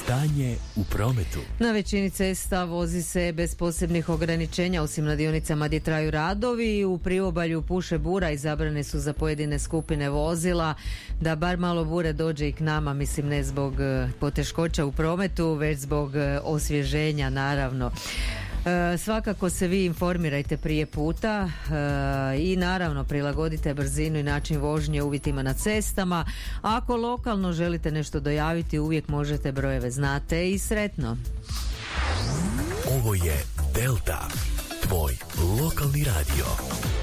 Stanje u prometu. Na većini cesta vozi se bez posebnih ograničenja, osim na dionicama gdje traju radovi. U priobalju puše bura i zabrane su za pojedine skupine vozila. Da bar malo bure dođe i k nama, mislim ne zbog poteškoća u prometu, već zbog osvježenja, naravno. Svakako se vi informirajte prije puta i naravno prilagodite brzinu i način vožnje uvjetima na cestama. Ako lokalno želite nešto dojaviti, uvijek možete, brojeve znate i sretno. Ovo je Delta, tvoj lokalni radio.